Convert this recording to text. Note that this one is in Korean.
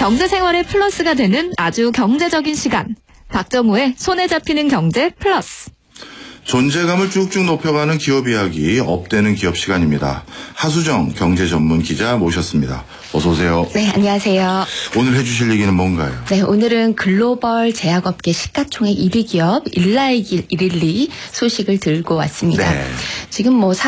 경제생활의 플러스가 되는 아주 경제적인 시간. 박정호의 손에 잡히는 경제 플러스. 존재감을 쭉쭉 높여가는 기업 이야기, 업되는 기업 시간입니다. 하수정 경제 전문 기자 모셨습니다. 어서 오세요. 네, 안녕하세요. 오늘 해주실 얘기는 뭔가요? 네, 오늘은 글로벌 제약업계 시가총액 1위 기업 일라이길 112 소식을 들고 왔습니다. 네. 지금